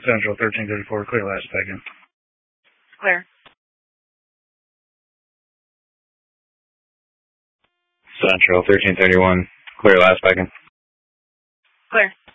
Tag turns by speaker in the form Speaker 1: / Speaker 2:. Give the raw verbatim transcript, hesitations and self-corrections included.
Speaker 1: Central, thirteen thirty-four, clear last second.
Speaker 2: Clear.
Speaker 3: Central, thirteen thirty-one, clear last second.
Speaker 2: Clear.